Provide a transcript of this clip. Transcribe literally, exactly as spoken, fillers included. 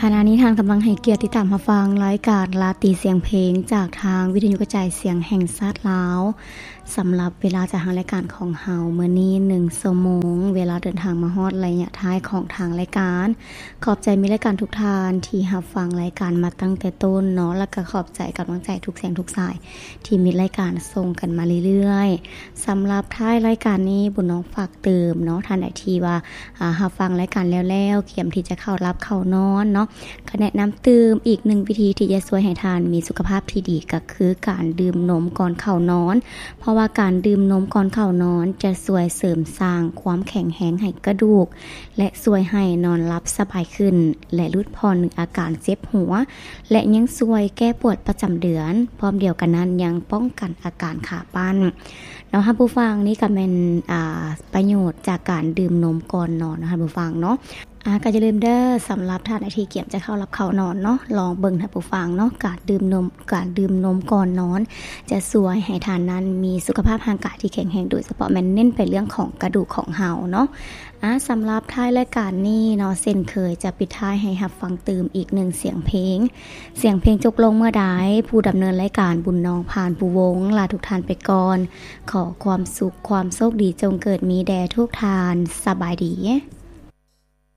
ขณะนี้ทางกำลังให้เกียรติติดตามรับฟังรายการลาตีเสียงเพลงจากทางวิทยุกระจายเสียงแห่งชาติลาวสำหรับเวลาจากทางรายการของเฮาเมื่อนี้หนึ่งชั่วโมงเวลาเดินทางมาฮอดระยะท้ายของทางรายการขอบใจมีรายการทุกท่านที่รับฟังรายการมาตั้งแต่ต้นเนาะแล้วก็ขอบใจกำลังใจทุกเสียงทุกสายที่มีรายการส่งกันมาเรื่อยๆสำหรับท้ายรายการนี้บุญน้องฝากเติมเนาะท่านใดที่ว่าอ่ารับฟังรายการแล้วๆเกี่ยมที่จะเข้ารับเข้านอนเนาะก็แนะนำเติมอีกหนึ่งวิธีที่จะช่วยให้ทานมีสุขภาพที่ดีก็คือการดื่มนมก่อนเข้านอนเพราะว่าการดื่มนมก่อนเข้านอนจะช่วยเสริมสร้างความแข็งแรงให้กระดูกและช่วยให้นอนหลับสบายขึ้นและลดพรอาการเจ็บหัวและยังช่วยแก้ปวดประจำเดือนพร้อมเดียวกันนั้นยังป้องกันอาการขาปั้นเนาะค่ะผู้ฟังนี่ก็เป็นอ่าประโยชน์จากการดื่มนมก่อนนอนนะคะผู้ฟังเนาะอ่าก็อย่าลืมเด้อสำหรับท่านที่เกี่ยมจะเข้ารับเข้านอนเนาะลองเบิ่งท่านผู้ฟังเนาะการดื่มนมการดื่มนมก่อนนอนจะช่วยให้ท่านนั้นมีสุขภาพร่างกายที่แข็งแรงโดยเฉพาะแม่นเน้นไปเรื่องของกระดูกของเฮาเนาะอ่าสำหรับท้ายรายการนี้เนาะเช่นเคยจะปิดท้ายให้รับฟังตื่มอีกหนึ่งเสียงเพลงเสียงเพลงจบลงเมื่อใดผู้ดำเนินรายการบุญน้องผ่านผู้วงลาทุกท่านไปก่อนขอความสุขความโชคดีจงเกิดมีแด่ทุกท่านสบายดี